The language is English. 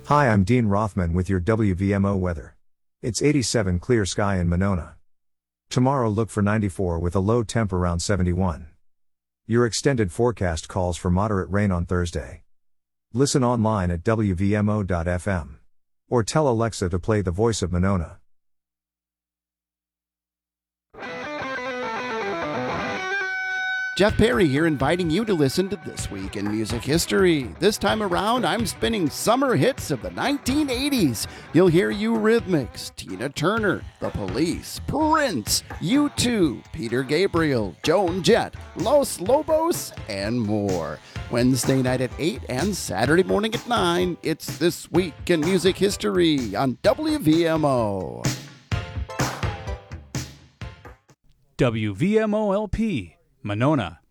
Hi, I'm Dean Rothman with your WVMO weather. It's 87 clear sky in Monona. Tomorrow look for 94 with a low temp around 71. Your extended forecast calls for moderate rain on Thursday. Listen online at WVMO.fm. Or tell Alexa to play The Voice of Monona. Jeff Perry here, inviting you to listen to This Week in Music History. This time around, I'm spinning summer hits of the 1980s. You'll hear Eurythmics, Tina Turner, The Police, Prince, U2, Peter Gabriel, Joan Jett, Los Lobos, and more. Wednesday night at 8 and Saturday morning at 9, it's This Week in Music History on WVMO. WVMO-LP, Monona.